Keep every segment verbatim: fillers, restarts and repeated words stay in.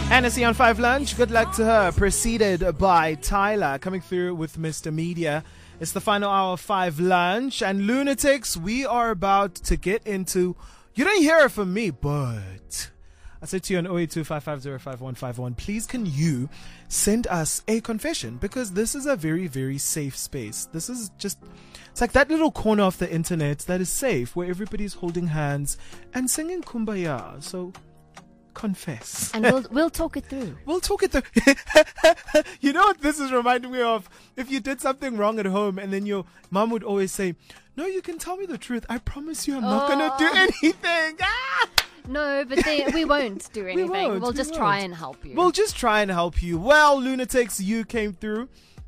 Hennessy on five Lunch, good luck to her. Preceded by Tyler, coming through with Mister Media. It's the final hour of five Lunch. And Lunatics, we are about to get into... You don't hear it from me, but... I said to you on oh eight two five five zero five one five one, please can you send us a confession? Because this is a very, very safe space. This is just... It's like that little corner of the internet that is safe, where everybody's holding hands and singing Kumbaya. So... confess. And we'll we'll talk it through. We'll talk it through. You know what this is reminding me of? If you did something wrong at home and then your mom would always say, no, you can tell me the truth. I promise you I'm oh. not going to do anything. Ah! No, but they, we won't do anything. We won't, we'll we just won't. try and help you. We'll just try and help you. Well, Lunatics, you came through.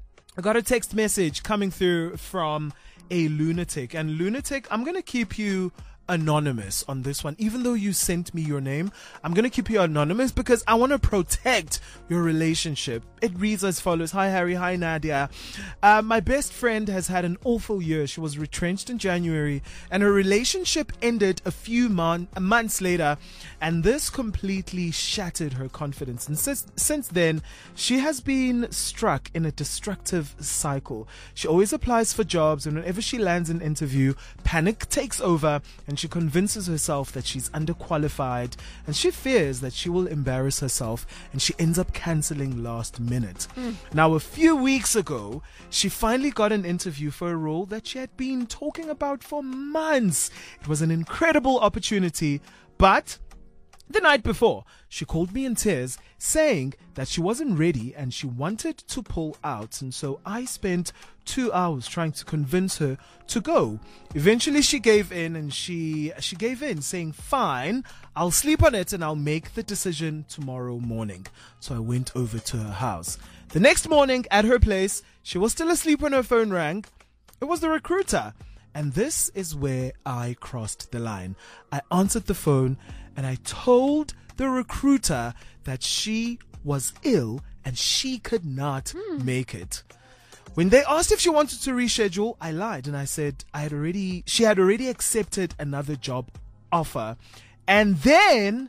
I got a text message coming through from a lunatic. And lunatic, I'm going to keep you anonymous on this one. Even though you sent me your name, I'm going to keep you anonymous because I want to protect your relationship. It reads as follows. Hi Harry, hi Nadia. Uh, my best friend has had an awful year. She was retrenched in January and her relationship ended a few mon- months later, and this completely shattered her confidence. And since, since then, she has been struck in a destructive cycle. She always applies for jobs, and whenever she lands an interview, panic takes over and she convinces herself that she's underqualified, and she fears that she will embarrass herself, and she ends up cancelling last minute. Mm. Now, a few weeks ago, she finally got an interview for a role that she had been talking about for months. It was an incredible opportunity, but the night before, she called me in tears saying that she wasn't ready and she wanted to pull out. And so I spent two hours trying to convince her to go. Eventually she gave in and she she gave in saying, fine, I'll sleep on it and I'll make the decision tomorrow morning. So I went over to her house. The next morning at her place, she was still asleep when her phone rang. It was the recruiter. And this is where I crossed the line. I answered the phone and I told the recruiter that she was ill and she could not hmm. make it. When they asked if she wanted to reschedule, I lied and I said I had already, she had already accepted another job offer. And then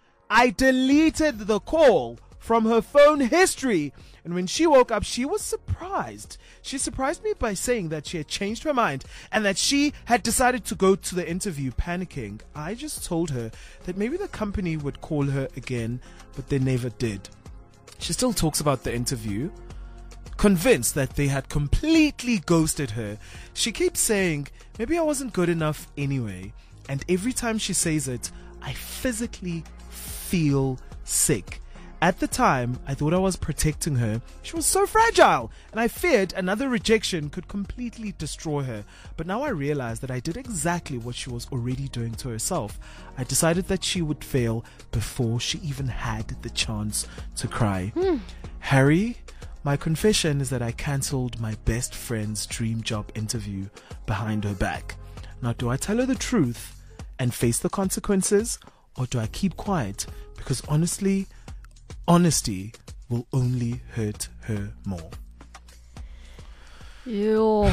I deleted the call from her phone history. And when she woke up, she was surprised. She surprised me by saying that she had changed her mind and that she had decided to go to the interview panicking. I just told her that maybe the company would call her again, but they never did. She still talks about the interview, convinced that they had completely ghosted her. She keeps saying, maybe I wasn't good enough anyway. And every time she says it, I physically feel sick. At the time, I thought I was protecting her. She was so fragile, and I feared another rejection could completely destroy her. But now I realize that I did exactly what she was already doing to herself. I decided that she would fail before she even had the chance to cry. Hmm. Harry, my confession is that I cancelled my best friend's dream job interview behind her back. Now, do I tell her the truth and face the consequences, or do I keep quiet? Because honestly, honesty will only hurt her more. Yo,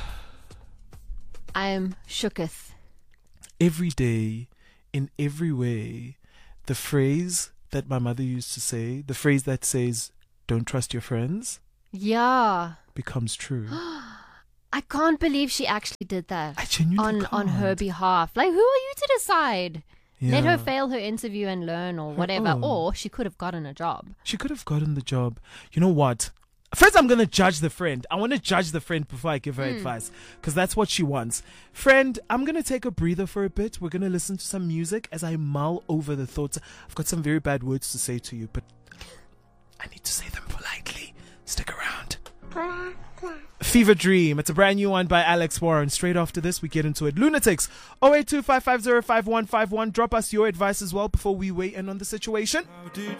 I am shooketh. Every day, in every way, the phrase that my mother used to say, the phrase that says, don't trust your friends, yeah, becomes true. I can't believe she actually did that. I genuinely on can't. on her behalf. Like, who are you to decide? Yeah. Let her fail her interview and learn or whatever. own. Or she could have gotten a job. She could have gotten the job. You know what? First, I'm going to judge the friend. I want to judge the friend before I give her mm. advice, because that's what she wants. Friend, I'm going to take a breather for a bit. We're going to listen to some music as I mull over the thoughts. I've got some very bad words to say to you, but I need to say them politely. Stick around. Fever Dream. It's a brand new one by Alex Warren. Straight after this, we get into it. Lunatics, oh eight two five five zero five one five one. Drop us your advice as well before we weigh in on the situation.